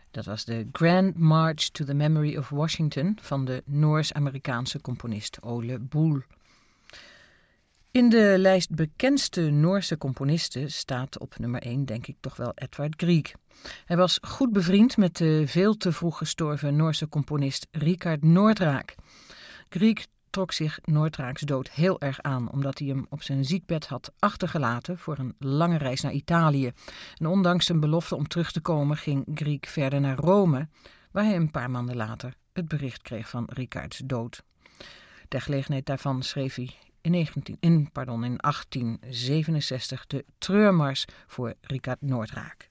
Dat was de Grand March to the Memory of Washington van de Noors-Amerikaanse componist Ole Bull. In de lijst bekendste Noorse componisten staat op nummer 1 denk ik toch wel Edvard Grieg. Hij was goed bevriend met de veel te vroeg gestorven Noorse componist Richard Nordraak. Grieg trok zich Nordraaks dood heel erg aan, omdat hij hem op zijn ziekbed had achtergelaten voor een lange reis naar Italië. En ondanks zijn belofte om terug te komen ging Grieg verder naar Rome, waar hij een paar maanden later het bericht kreeg van Richards dood. Ter gelegenheid daarvan schreef hij in 1867 de treurmars voor Richard Nordraak.